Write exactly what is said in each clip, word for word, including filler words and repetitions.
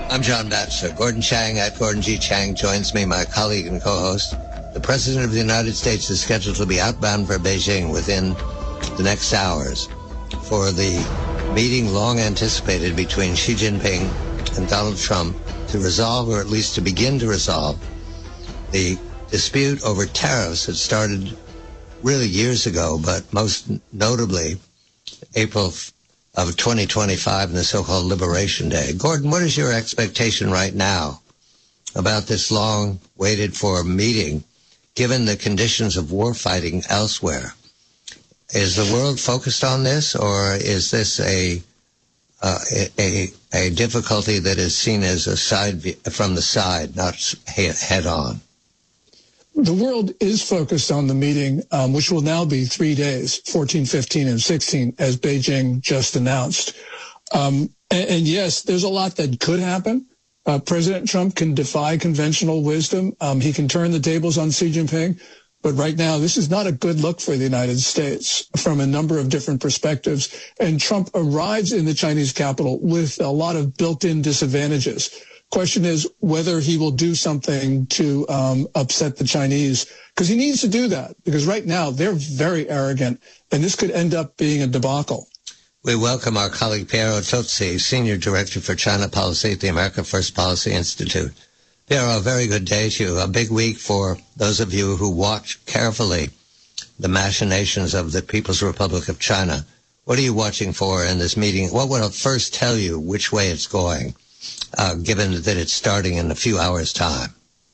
I'm John Batchelor. Gordon Chang at Gordon G. Chang joins me, my colleague and co-host. The President of the United States is scheduled to be outbound for Beijing within the next hours for the meeting long anticipated between Xi Jinping and Donald Trump to resolve, or at least to begin to resolve, the dispute over tariffs that started really years ago, but most notably April of twenty twenty-five and the so-called Liberation Day. Gordon, what is your expectation right now about this long-waited-for meeting, given the conditions of war fighting elsewhere? Is the world focused on this, or is this a uh, a, a difficulty that is seen as a side from the side, not head-on? The world is focused on the meeting, um, which will now be three days, fourteen, fifteen, and sixteen, as Beijing just announced. Um, and, and yes, there's a lot that could happen. Uh, President Trump can defy conventional wisdom. Um, he can turn the tables on Xi Jinping. But right now, this is not a good look for the United States from a number of different perspectives. And Trump arrives in the Chinese capital with a lot of built-in disadvantages. Question is whether he will do something to um, upset the Chinese, because he needs to do that, because right now they're very arrogant, and this could end up being a debacle. We welcome our colleague Piero Tozzi, Senior Director for China Policy at the America First Policy Institute. Piero, a very good day to you. A big week for those of you who watch carefully the machinations of the People's Republic of China. What are you watching for in this meeting? What will first tell you which way it's going? Uh, given that it's starting in a few hours' time?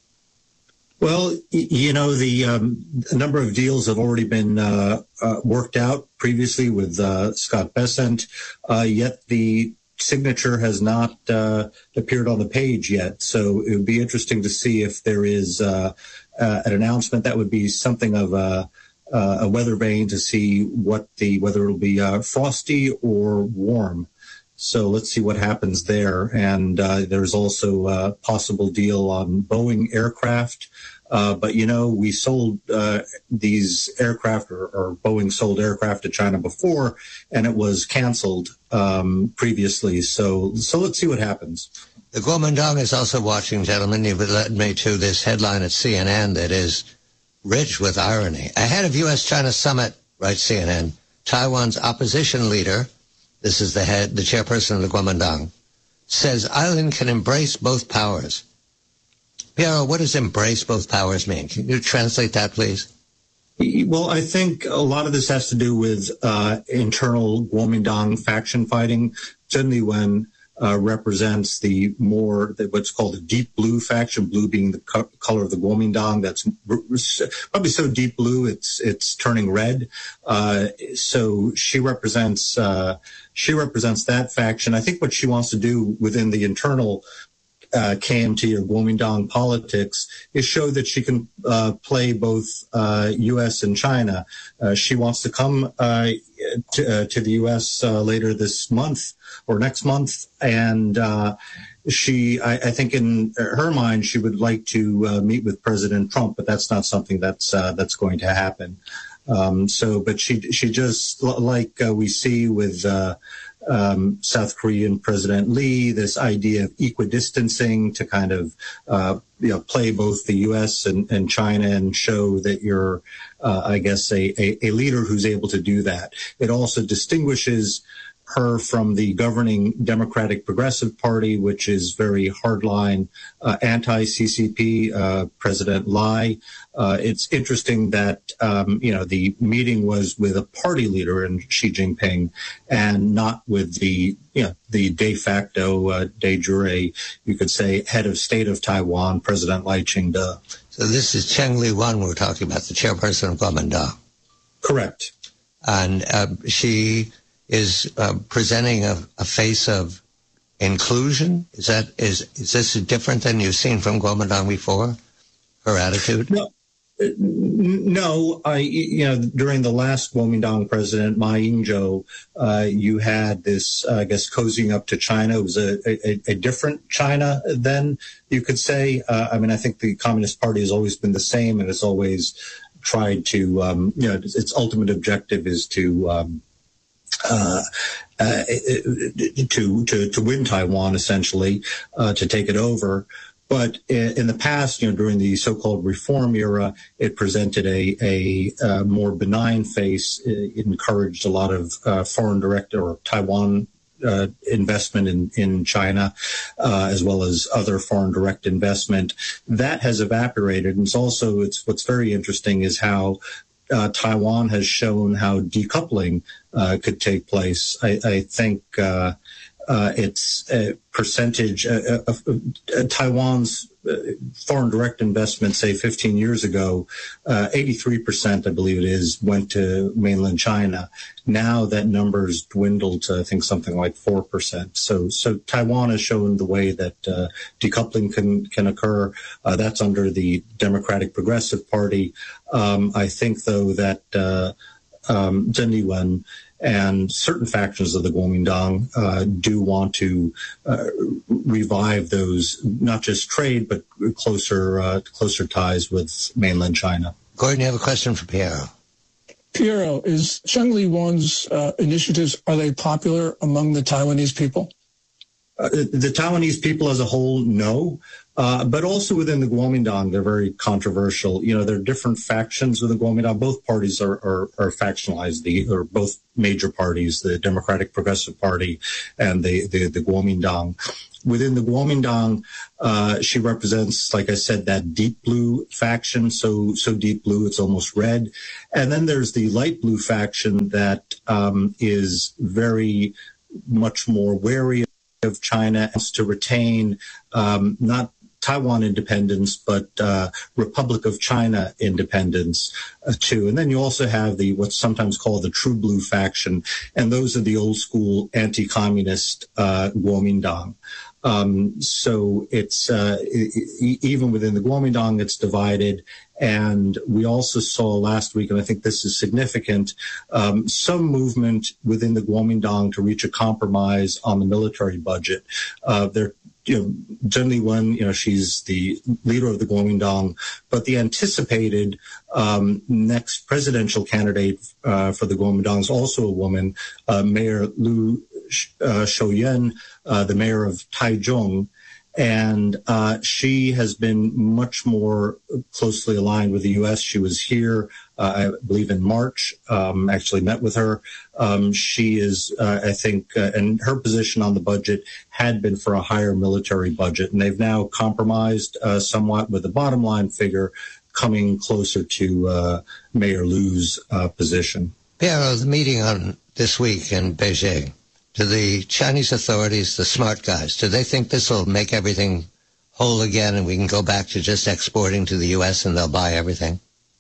Well, you know, the um, a number of deals have already been uh, uh, worked out previously with uh, Scott Bessent, uh, yet the signature has not uh, appeared on the page yet. So it would be interesting to see if there is uh, uh, an announcement that would be something of a, uh, a weather vane to see what the whether it'll be uh, frosty or warm. So let's see what happens there. And uh, there's also a possible deal on Boeing aircraft. Uh, but, you know, we sold uh, these aircraft, or, or Boeing sold aircraft to China before, and it was canceled um, previously. So so let's see what happens. The Kuomintang is also watching, gentlemen. You've led me to this headline at C N N that is rich with irony. Ahead of U S China summit, writes C N N, Taiwan's opposition leader, this is the head, the chairperson of the Kuomintang, says island can embrace both powers. Piero, what does embrace both powers mean? Can you translate that, please? Well, I think a lot of this has to do with uh, internal Kuomintang faction fighting. Certainly when uh, represents the more, the, what's called a deep blue faction, blue being the co- color of the Kuomintang. That's probably so deep blue, it's it's turning red. Uh, so she represents uh, she represents that faction. I think what she wants to do within the internal Uh, K M T or Kuomintang politics is show that she can uh, play both uh, U S and China. Uh, she wants to come uh, to, uh, to the U S uh, later this month or next month, and uh, she, I, I think, in her mind, she would like to uh, meet with President Trump, but that's not something that's uh, that's going to happen. Um, so, but she she just like uh, we see with. Uh, Um, South Korean President Lee, this idea of equidistancing to kind of, uh, you know, play both the U S and, and China and show that you're, uh, I guess, a, a, a leader who's able to do that. It also distinguishes her from the governing Democratic Progressive Party, which is very hardline uh, anti-C C P, uh, President Lai. Uh, it's interesting that, um, you know, the meeting was with a party leader in Xi Jinping and not with the, you know, the de facto, uh, de jure, you could say, head of state of Taiwan, President Lai Ching-te. So this is Cheng Li-wan we're talking about, the chairperson of Kuomintang. Correct. And uh, she is uh, presenting a, a face of inclusion. Is that is is this different than you've seen from Kuomintang before? Her attitude? No, no. I you know during the last Kuomintang president, Ma Ying-jeou, uh, you had this uh, I guess cozying up to China. It was a, a, a different China then, you could say. Uh, I mean, I think the Communist Party has always been the same, and it's always tried to um, you know its ultimate objective is to um, uh, uh, to, to, to win Taiwan, essentially, uh, to take it over. But in the past, you know, during the so-called reform era, it presented a, a, a more benign face. It encouraged a lot of uh, foreign direct or Taiwan uh, investment in, in China, uh, as well as other foreign direct investment. That has evaporated. And it's also, it's what's very interesting is how uh, Taiwan has shown how decoupling uh, could take place. I, I think uh, Uh, its uh, percentage uh, of uh, uh, Taiwan's uh, foreign direct investment, say fifteen years ago, uh, eighty-three percent, I believe it is, went to mainland China. Now that number's dwindled to, I think, something like four percent. So, so Taiwan has shown the way that uh, decoupling can can occur. Uh, that's under the Democratic Progressive Party. Um, I think, though, that uh, um, Chen Liwen and certain factions of the Kuomintang uh, do want to uh, revive those, not just trade, but closer uh, closer ties with mainland China. Gordon, you have a question for Piero. Piero, is Chen Liwen's uh, initiatives, are they popular among the Taiwanese people? Uh, the Taiwanese people as a whole, no. Uh, but also within the Kuomintang, they're very controversial. You know, there are different factions within the Kuomintang. Both parties are, are, are factionalized, the, or both major parties, the Democratic Progressive Party and the, the, the Kuomintang. Within the Kuomintang, uh, she represents, like I said, that deep blue faction, so so deep blue it's almost red. And then there's the light blue faction that um, is very much more wary of China, wants to retain um, not Taiwan independence, but uh, Republic of China independence uh, too. And then you also have the what's sometimes called the true blue faction, and those are the old school anti-communist uh, Kuomintang. Um, so it's uh, e- even within the Kuomintang, it's divided. And we also saw last week, and I think this is significant, um, some movement within the Kuomintang to reach a compromise on the military budget. Uh, there, you know, Chen Liwen, you know, she's the leader of the Kuomintang, but the anticipated um, next presidential candidate uh, for the Kuomintang is also a woman, uh, Mayor Liu uh, Shouyuan, uh, the mayor of Taichung. And uh, she has been much more closely aligned with the U S. She was here, uh, I believe, in March, um, actually met with her. Um, she is, uh, I think, uh, and her position on the budget had been for a higher military budget. And they've now compromised uh, somewhat with the bottom line figure coming closer to uh, Mayor Liu's uh, position. Piero, the meeting on this week in Beijing, do the Chinese authorities, the smart guys, do they think this will make everything whole again and we can go back to just exporting to the U S and they'll buy everything?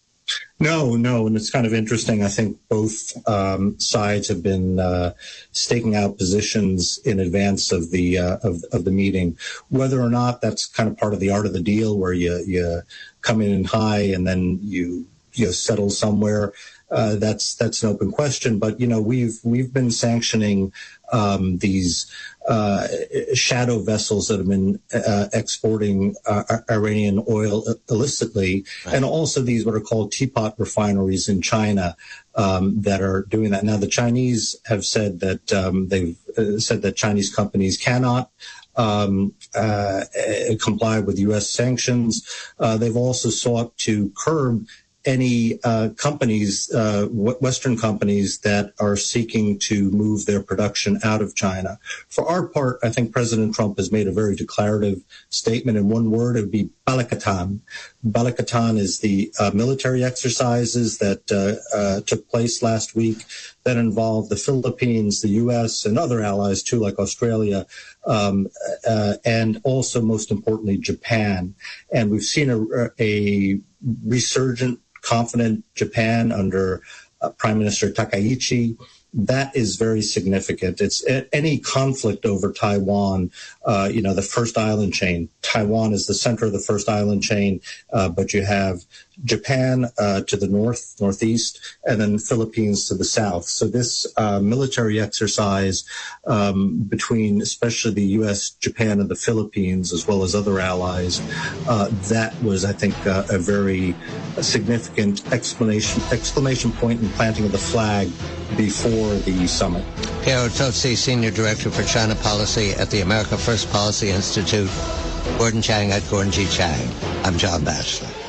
No, no, and it's kind of interesting. I think both um, sides have been uh, staking out positions in advance of the uh, of, of the meeting. Whether or not that's kind of part of the art of the deal, where you you come in high and then you you settle somewhere. Uh, that's that's an open question, but you know we've we've been sanctioning um, these uh, shadow vessels that have been uh, exporting uh, Iranian oil illicitly, right. And also these what are called teapot refineries in China um, that are doing that. Now the Chinese have said that um, they've uh, said that Chinese companies cannot Um, uh, comply with U S sanctions. Uh, they've also sought to curb any uh, companies, uh, Western companies that are seeking to move their production out of China. For our part, I think President Trump has made a very declarative statement. In one word, it would be Balikatan. Balikatan is the uh, military exercises that uh, uh, took place last week that involved the Philippines, the U S, and other allies too, like Australia, um, uh, and also, most importantly, Japan. And we've seen a, a resurgent, confident Japan under uh, Prime Minister Takaichi. That is very significant. It's a, any conflict over Taiwan, uh, you know, the first island chain. Taiwan is the center of the first island chain, uh, but you have Japan uh, to the north, northeast, and then Philippines to the south. So this uh, military exercise um, between especially the U S, Japan, and the Philippines, as well as other allies, uh, that was, I think, uh, a very significant exclamation, exclamation point and planting of the flag before the summit. Piero Tozzi, Senior Director for China Policy at the America First Policy Institute. Gordon Chang at Gordon G. Chang. I'm John Batchelor.